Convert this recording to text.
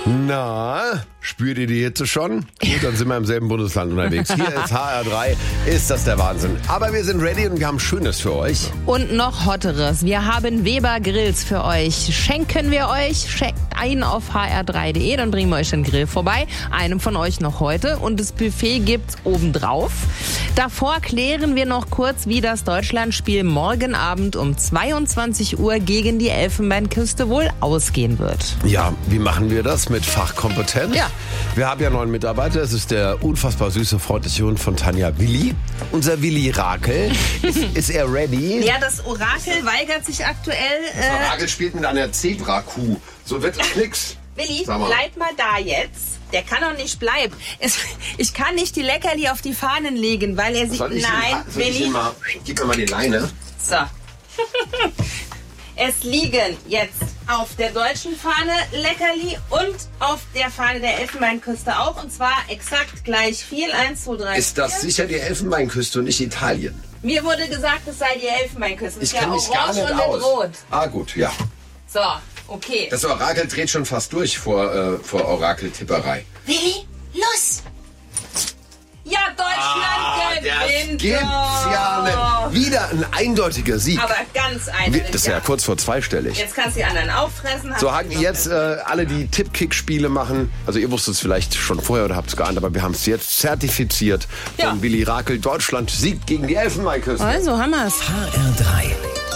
Na, spürt ihr die Hitze schon? Gut, dann sind wir im selben Bundesland unterwegs. Hier ist HR3, ist das der Wahnsinn. Aber wir sind ready und wir haben Schönes für euch. Und noch Hotteres. Wir haben Weber Grills für euch. Schenken wir euch. Checkt ein auf hr3.de, dann bringen wir euch den Grill vorbei. Einem von euch noch heute. Und das Buffet gibt's obendrauf. Davor klären wir noch kurz, wie das Deutschlandspiel morgen Abend um 22 Uhr gegen die Elfenbeinküste wohl ausgehen wird. Ja, wie machen wir das? Mit Fachkompetenz? Ja. Wir haben ja einen neuen Mitarbeiter. Es ist der unfassbar süße, freundliche Hund von Tanja, Willi. Unser Willi Rakel. Ist er ready? Ja, das Orakel weigert sich aktuell. Das Rakel spielt mit einer Zebra-Kuh. So wird es nix. Willi, bleib mal da jetzt. Der kann doch nicht bleiben. Ich kann nicht die Leckerli auf die Fahnen legen, weil er sich... Nein, Willi. Gib mir mal die Leine. So. Es liegen jetzt auf der deutschen Fahne Leckerli und auf der Fahne der Elfenbeinküste auch. Und zwar exakt gleich viel. 1, 2, 3, Ist das 4. sicher die Elfenbeinküste und nicht Italien? Mir wurde gesagt, es sei die Elfenbeinküste. Ich kenne mich gar orange nicht und aus. mit Rot. Ah gut, ja. So, okay. Das Orakel dreht schon fast durch vor Orakeltipperei. Willi, los! Ja, Deutschland gewinnt. Gibt's ja nicht. Wieder ein eindeutiger Sieg. Aber ganz eindeutig. Das ist ja kurz vor zweistellig. Jetzt kannst du die anderen auffressen. So, jetzt alle, die Tippkick-Spiele machen, also ihr wusstet es vielleicht schon vorher oder habt es geahnt, aber wir haben es jetzt zertifiziert von Willi Rakel. Deutschland siegt gegen die Elfenbeinküste. Also haben wir's. HR3